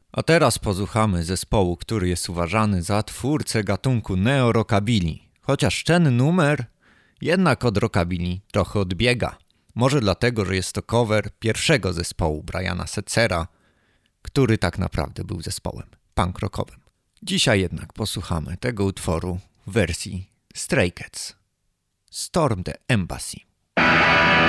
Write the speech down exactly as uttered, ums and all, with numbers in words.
A teraz posłuchamy zespołu, który jest uważany za twórcę gatunku neo-rockabilly. Chociaż ten numer jednak od rockabilly trochę odbiega. Może dlatego, że jest to cover pierwszego zespołu Briana Setzera, który tak naprawdę był zespołem punk rockowym. Dzisiaj jednak posłuchamy tego utworu w wersji Stray Cats. Storm the Embassy.